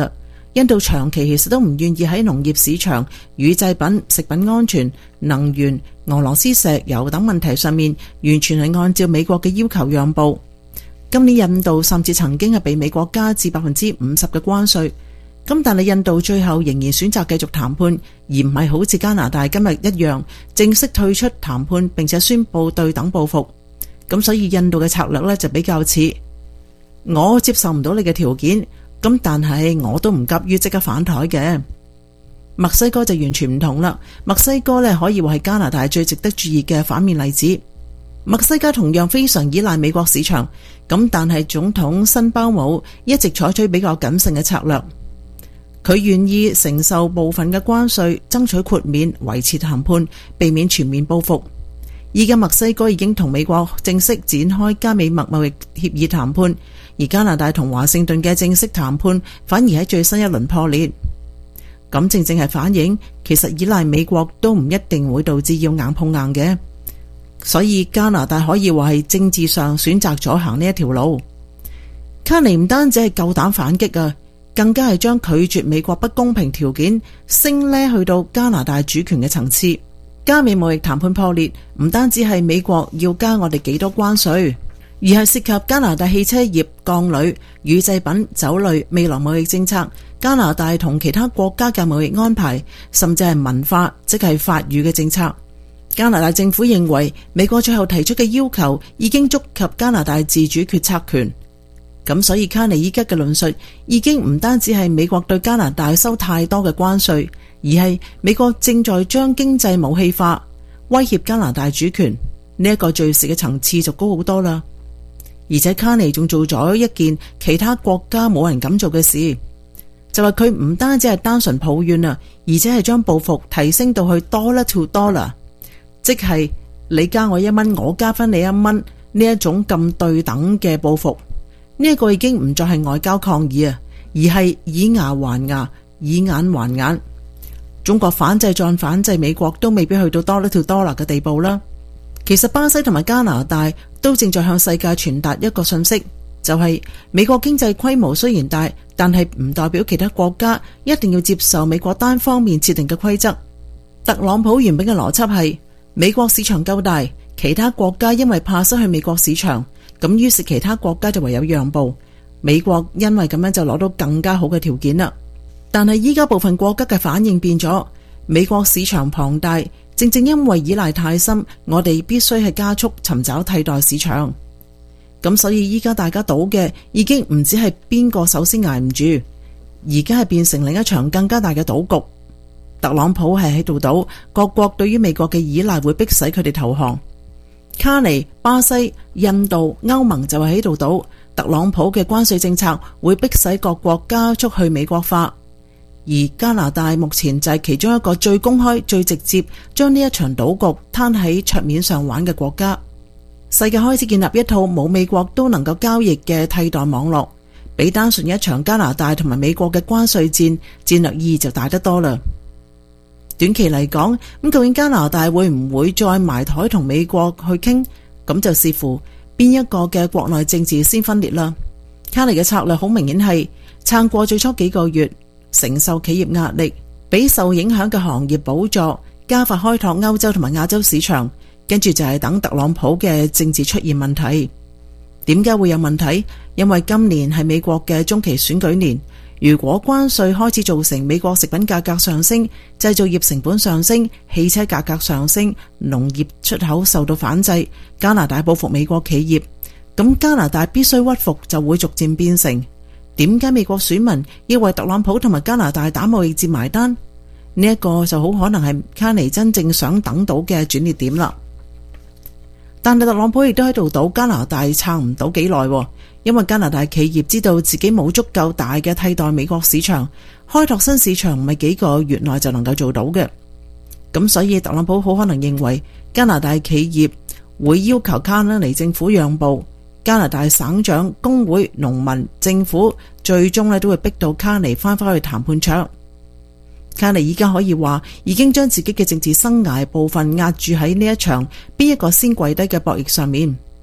印度長期其實都唔願意喺農業市場、乳製品、食品安全、能源、俄羅斯石油等問題上面，完全係按照美國嘅要求讓步。今年印度甚至曾經係被美國加至百分之五十嘅關稅，咁但係印度最後仍然選擇繼續談判，而唔係好似加拿大今日一樣正式退出談判，並且宣布對等報復。咁所以印度嘅策略呢，就比較似我接受唔到你嘅條件。咁但係我都唔急於即刻反台嘅。墨西哥就完全唔同啦。墨西哥咧可以話係加拿大最值得注意嘅反面例子。墨西哥同樣非常依賴美國市場，咁但係總統辛巴姆一直採取比較謹慎嘅策略。佢願意承受部分嘅關稅，爭取豁免，維持談判，避免全面報復。依家墨西哥已經同美國正式展開加美墨貿易協議談判。而加拿大同華盛頓嘅正式談判反而喺最新一輪破裂，咁正正係反映其實依賴美國都唔一定會導致要硬碰硬嘅，所以加拿大可以話係政治上選擇咗行呢一條路。卡尼唔單止係夠膽反擊啊，更加係將拒絕美國不公平條件升呢去到加拿大主權嘅層次。加美貿易談判破裂，唔單止係美國要加我哋幾多關稅，而係涉及加拿大汽車業、鋼鋁、乳製品、酒類未來貿易政策、加拿大同其他國家嘅貿易安排，甚至係文化，即係法語嘅政策。加拿大政府認為美國最後提出嘅要求已經觸及加拿大自主決策權，咁所以卡尼依家嘅論述已經唔單止係美國對加拿大收太多嘅關稅，而係美國正在將經濟武器化，威脅加拿大主權。呢一個敘事嘅層次就高好多啦。而且卡尼仲做咗一件其他國家冇人敢做嘅事，就係佢唔單止係單純抱怨啊，而且係將報復提升到去 dollar to dollar， 即係你加我一蚊，我加翻你一蚊呢一種咁對等嘅報復。呢一個已經唔再係外交抗議啊，而係以牙還牙，以眼還眼。中國反制再反制美國都未必去到 dollar to dollar 嘅地步啦。其實巴西同埋加拿大都正在向世界傳達一個信息，就係美國經濟規模雖然大，但係唔代表其他國家一定要接受美國單方面設定嘅規則。特朗普原本嘅邏輯係美國市場夠大，其他國家因為怕失去美國市場，咁於是其他國家就唯有讓步，美國因為咁樣就攞到更加好嘅條件啦。但係依家部分國家嘅反應變咗，美國市場龐大，正正因為依賴太深，我哋必須係加速尋找替代市場。咁所以依家大家賭嘅已經唔止係邊個首先挨唔住，而家係變成另一場更加大嘅賭局。特朗普係喺度賭，各國對於美國嘅依賴會迫使佢哋投降。卡尼、巴西、印度、歐盟就係喺度賭，特朗普嘅關稅政策會迫使各國加速去美國化。而加拿大目前就係其中一個最公開、最直接將呢一場賭局攤喺桌面上玩嘅國家。世界開始建立一套冇美國都能夠交易嘅替代網絡，比單純一場加拿大同埋美國嘅關稅戰戰略意義就大得多啦。短期嚟講，咁究竟加拿大會唔會再埋台同美國去傾？咁就視乎邊一個嘅國內政治先分裂啦。卡尼嘅策略好明顯係撐過最初幾個月，承受企業壓力，俾受影響嘅行業補助，加快開拓歐洲同埋亞洲市場，跟住就係等特朗普嘅政治出現問題。點解會有問題？因為今年係美國嘅中期選舉年，如果關稅開始造成美國食品價格上升，製造業成本上升，汽車價格上升，農業出口受到反制，加拿大報復美國企業，咁加拿大必須屈服，就會逐漸變成點解美國選民要為特朗普同埋加拿大打貿易戰埋單？呢一個就好可能係卡尼真正想等到嘅轉捩點啦。但係特朗普亦都喺度賭加拿大撐唔到幾耐，因為加拿大企業知道自己冇足夠大嘅替代美國市場，開拓新市場唔係幾個月內就能夠做到嘅。咁所以特朗普好可能認為加拿大企業會要求卡尼政府讓步，加拿大省長、工會、農民、政府最終咧都會逼到卡尼翻返去談判桌。卡尼依家可以話已經將自己嘅政治生涯部分壓住喺呢一場邊一個先跪低嘅博弈上面。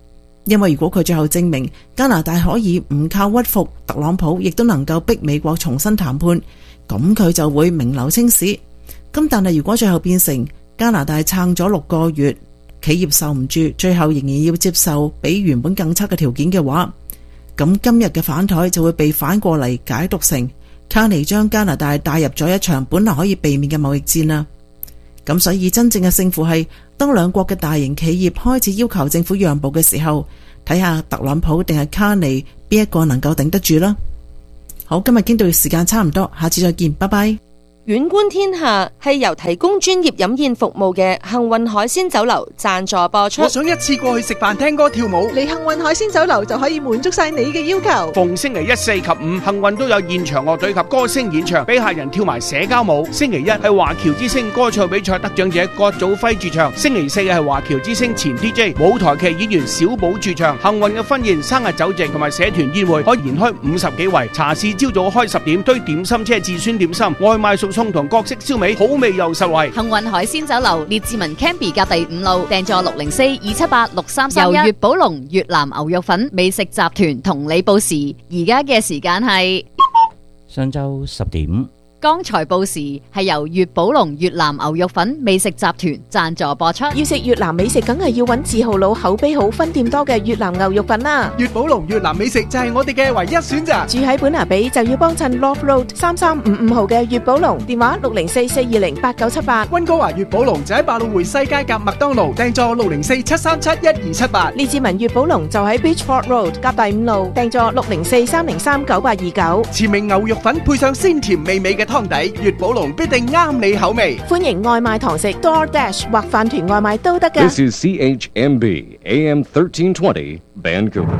因為如果佢最後證明加拿大可以唔靠屈服，特朗普亦都能夠逼美國重新談判，咁佢就會名留青史。咁但係如果最後變成加拿大撐咗六個月，企業受唔住，最後仍然要接受比原本更差嘅條件嘅話，咁今日嘅反台就會被反過嚟解讀成卡尼將加拿大帶入咗一場本來可以避免嘅貿易戰啦。咁所以真正嘅勝負係當兩國嘅大型企業開始要求政府讓步嘅時候，睇下特朗普定係卡尼邊一個能夠頂得住啦。好，今日經到時間差唔多，下次再見，拜拜。 遠觀天下係由提供專業飲宴服務嘅幸運海鮮酒樓贊助播出。 我想一次過去食飯、聽歌、跳舞， 嚟幸運海鮮酒樓就可以滿足晒你嘅要求。 逢星期一、四及五，幸運都有現場樂隊及歌星演唱，俾客人跳埋社交舞。星期一係華僑之星歌唱比賽得獎者郭祖輝駐唱，星期四係華僑之星前 D J 舞台劇演員小寶駐唱。幸運嘅婚宴、生日酒席同埋社團宴會可以延開五十幾圍。茶市朝早開十點，堆點心車至酸點心，外賣熟餸同各式燒味，好味又實惠。 幸運海鮮酒樓列治文 Canby 隔第五路，訂座六零四二七八六三三一。由粵寶龍越南牛肉粉美食集團同你報時，而家嘅時間係上晝十點。 剛才報時係由粵寶龍越南牛肉粉美食集團贊助播出。 要食越南美食，梗係要揾字號佬口碑好、分店多嘅越南牛肉粉啦。 粵寶龍越南美食就係我哋嘅唯一選擇。 住喺本拿比就要幫襯 Love Road 三三五五號嘅粵寶龍，電話六零四四二零八九七八。 溫哥華粵寶龍就喺百老匯西街夾麥當勞，訂座六零四七三七一二七八。 列治文粵寶龍就喺 Beachford Road 夾第五路，訂座六零四三零三九八二九。 前名牛肉粉配上鮮甜美味嘅湯底，粵寶龍必定啱你口味。 歡迎外賣堂食 DoorDash 或飯團外賣都得㗎。 This is C H M B A M thirteen twenty Vancouver。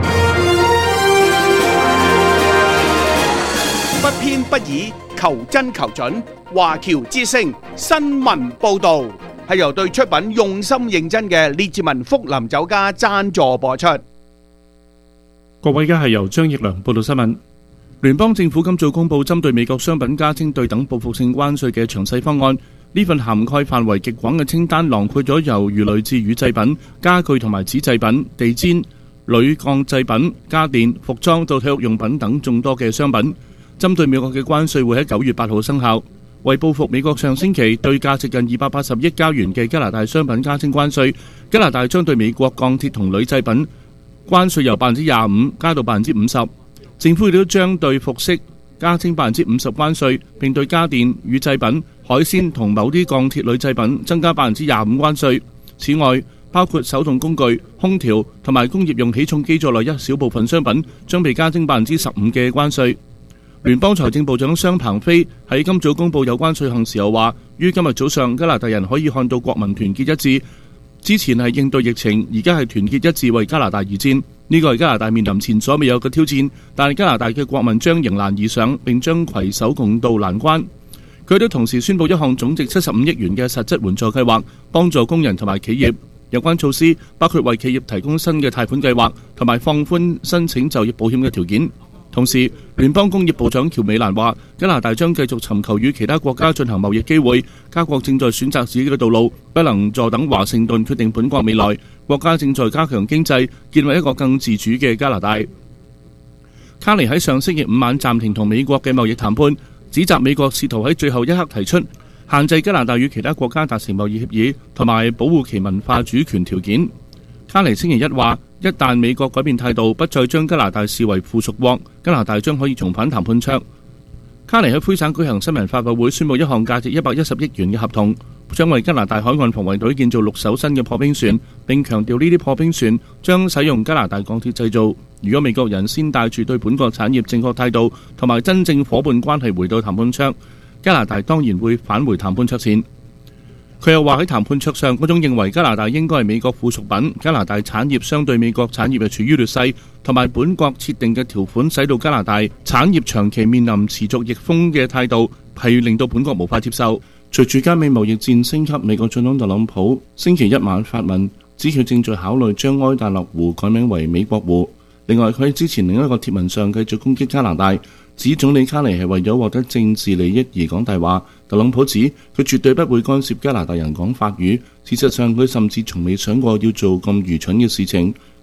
不偏不倚，求真求準。華僑之聲新聞報導係由對出品用心認真嘅列治文福林酒家贊助播出。 各位，而家係由張奕良報道新聞。聯邦政府今早公布針對美國商品加徵對等報復性關稅嘅詳細方案。呢份涵蓋範圍極廣嘅清單囊括咗由魚類至乳製品、家具同埋紙製品、地氈、鋁鋼製品、家電、服裝到體育用品等眾多嘅商品。針對美國嘅關稅會喺九月八號生效。為報復美國上星期對價值近二百八十億加元嘅加拿大商品加徵關稅，加拿大將對美國鋼鐵同鋁製品關稅由百分之廿五加到百分之五十。政府亦都將對服飾加徵百分之五十關稅，並對家電、乳製品、海鮮同某啲鋼鐵鋁製品增加百分之廿五關稅。此外，包括手動工具、空調同埋工業用起重機在內一小部分商品將被加徵百分之十五嘅關稅。聯邦財政部長商鵬飛喺今早公布有關稅項時候話，於今日早上加拿大人可以看到國民團結一致。之前係應對疫情，而家係團結一致為加拿大而戰。呢個係加拿大面臨前所未有嘅挑戰，但係加拿大嘅國民將迎難而上，並將攜手共度難關。佢都同時宣布一項總值七十五億元嘅實質援助計劃，幫助工人同埋企業。有關措施包括為企業提供新嘅貸款計劃，同埋放寬申請就業保險嘅條件。同時，聯邦工業部長喬美蘭話，加拿大將繼續尋求與其他國家進行貿易機會。加國正在選擇自己嘅道路，不能坐等華盛頓決定本國未來。國家正在加強經濟，建立一個更自主嘅加拿大。卡尼喺上星期五晚暫停同美國嘅貿易談判，指責美國試圖喺最後一刻提出限制加拿大與其他國家達成貿易協議，同埋保護其文化主權條件。卡尼星期一話，一旦美國改變態度，不再將加拿大視為附屬國，加拿大將可以重返談判桌。卡尼喺魁省舉行新聞發佈會，宣布一項價值一百一十億元嘅合同，將為加拿大海岸防衛隊建造六艘新嘅破冰船，並強調呢啲破冰船將使用加拿大鋼鐵製造。如果美國人先帶住對本國產業正確態度同埋真正夥伴關係回到談判桌，加拿大當然會返回談判桌前。佢又話喺談判桌上，嗰種認為加拿大應該係美國附屬品，加拿大產業相對美國產業係處於劣勢，同埋本國設定嘅條款使到加拿大產業長期面臨持續逆風嘅態度，係令到本國無法接受。隨住加美貿易戰升級，美國總統特朗普星期一晚發文，指佢正在考慮將埃達勒湖改名為美國湖。另外，佢喺之前另一個貼文上繼續攻擊加拿大，指總理卡尼係為咗獲得政治利益而講大話。特朗普指佢絕對不會干涉加拿大人講法語，事實上佢甚至從未想過要做咁愚蠢嘅事情。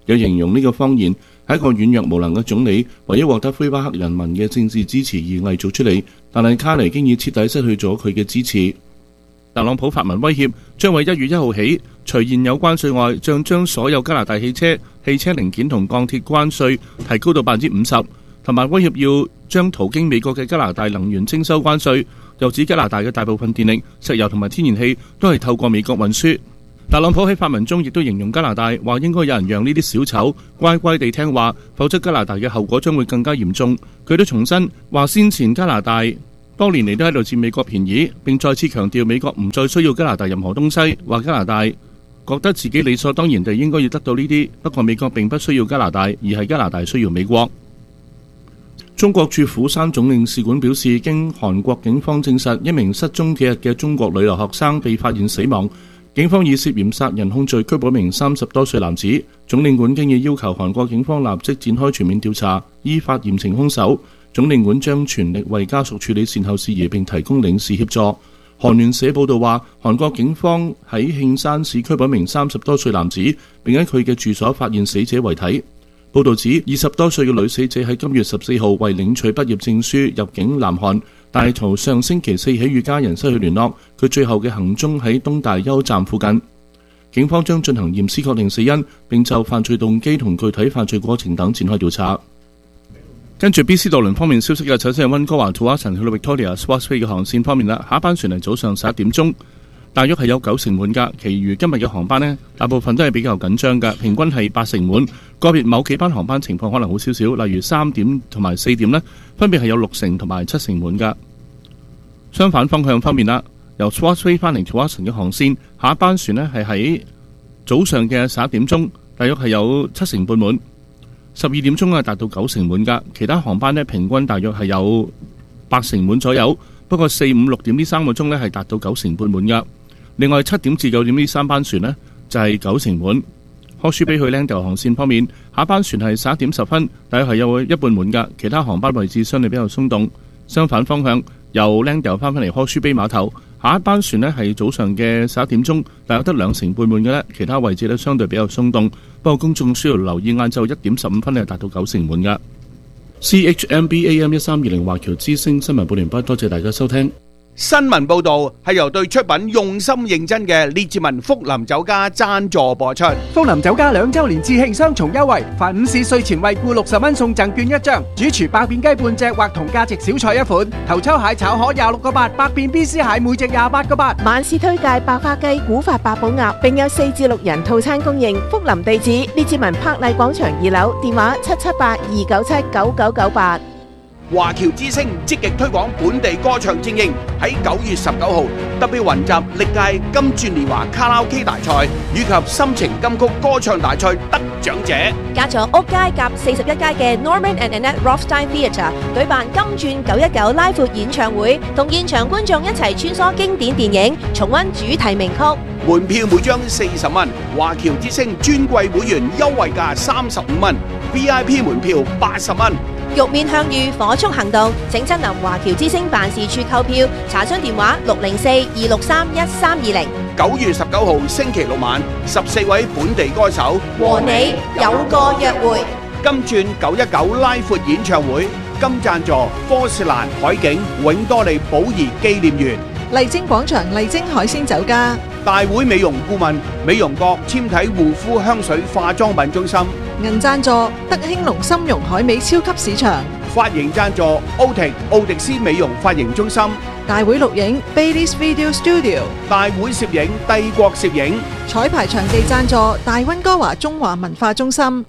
有形容呢個謊言係一個軟弱無能嘅總理為咗獲得魁北克人民嘅政治支持而偽造出嚟，但係卡尼經已徹底失去咗佢嘅支持。特朗普發文威脅，將會一月一號起，除現有關稅外，將將所有加拿大汽車、汽車零件同鋼鐵關稅提高到百分之五十，同埋威脅要將途經美國嘅加拿大能源徵收關稅。又指加拿大嘅大部分電力、石油同埋天然氣都係透過美國運輸。特朗普喺發文中亦都形容加拿大，話應該有人讓呢啲小丑乖乖地聽話，否則加拿大嘅後果將會更加嚴重。佢都重申話先前加拿大多年嚟都喺度佔美國便宜，並再次強調美國唔再需要加拿大任何東西，話加拿大覺得自己理所當然地應該要得到呢啲，不過美國並不需要加拿大，而係加拿大需要美國。中國駐釜山總領事館表示，經韓國警方證實，一名失蹤幾日嘅中國女留學生被發現死亡，警方以涉嫌殺人控罪拘捕一名三十多歲男子。總領館經已要求韓國警方立即展開全面調查，依法嚴懲兇手。總領館將全力為家屬處理善後事宜，並提供領事協助。韓聯社報道話，韓國警方喺慶山市拘捕一名三十多歲男子，並喺佢嘅住所發現死者遺體。報道指，二十多歲嘅女死者喺今月十四號為領取畢業證書入境南韓，但係從上星期四起與家人失去聯絡。佢最後嘅行蹤喺東大邱站附近。警方將進行驗屍確定死因，並就犯罪動機同具體犯罪過程等展開調查。跟住 B C 渡輪方面消息嘅，首先係溫哥華土瓦城去到 Victoria Swasway 嘅航線方面啦，下一班船係早上十一點鐘。大約係有九成滿㗎，其餘今日嘅航班呢，大部分都係比較緊張㗎，平均係八成滿。個別某幾班航班情況可能好少少，例如三點同埋四點呢，分別係有六成同埋七成滿㗎。相反方向方面啦，由 Swasway 翻嚟 Tuason 嘅航線，下一班船呢係喺早上嘅十一點鐘，大約係有七成半滿。十二點鐘啊，達到九成滿㗎，其他航班呢，平均大約係有八成滿左右。不過四五六點呢三個鐘呢，係達到九成半滿㗎。另外七點至九點呢三班船呢，就係九成滿。柯舒比去 Langdale 航線方面，下班船係十一點十分，大約係有一半滿㗎，其他航班位置相對比較鬆動。相反方向，由 Langdale 翻返嚟柯舒比碼頭，下一班船呢係早上嘅十一點鐘，大約得兩成半滿嘅咧，其他位置呢相對比較鬆動。不過公眾需要留意晏晝一點十五分係達到九成滿㗎。C H M B A M 一三二零華僑之聲新聞報完畢，多謝大家收聽。 新聞報道係由對出品用心認真嘅列治文福林酒家贊助播出。 福林酒家兩周年致慶雙重優惠，凡午市稅前惠顧六十蚊送贈券一張，主廚百變雞半隻或同價值小菜一款，頭抽蟹炒河廿六個八，百變 B C 蟹每隻廿八個八。 晚市推介白花雞、古法八寶鴨，並有四至六人套餐供應。福林地址列治文柏麗廣場二樓，電話七七八二九七九九九八。 華僑之聲積極推廣本地歌唱精英，喺九月十九號特別雲集歷屆金鑽年華卡拉 OK 大賽以及心情金曲歌唱大賽得獎者， 加咗屋街夾四十一街嘅 Norman and Annette Rothstein Theatre 舉辦金鑽九一九拉闊演唱會，同現場觀眾一齊穿梭經典電影，重溫主題名曲。 門票每張四十蚊，華僑之聲尊貴會員優惠價三十五蚊 ，V I P 門票八十蚊。 玉面向隅火速行動，請親臨華僑之聲辦事處購票，查詢電話六零四二六三一三二零。 九月十九號星期六晚，十四位本地歌手和你有個約會。 金鑽九一九拉闊演唱會，金贊助科士蘭海景永多利寶儀紀念園。 麗晶廣場麗晶海鮮酒家。 大會美容顧問美容閣纖體護膚香水化妝品中心。 銀贊助德興隆參茸海味超級市場。 髮型贊助奧迪奧迪斯美容髮型中心。 大會錄影 Bailey's Video Studio。 大會攝影帝國攝影。 彩排場地贊助大溫哥華中華文化中心。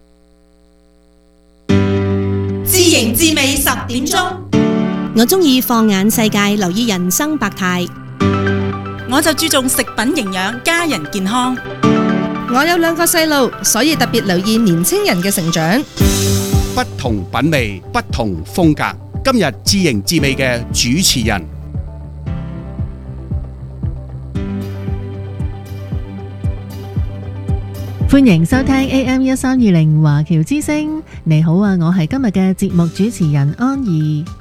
知型知味十點鐘， 我中意放眼世界，留意人生百態。 我就注重食品營養，家人健康。 我有兩個細路，所以特別留意年青人嘅成長。 不同品味，不同風格。今日知型知味嘅主持人， 歡迎收聽 A M 一三二零華僑之聲。你好啊，我係今日嘅節目主持人安怡。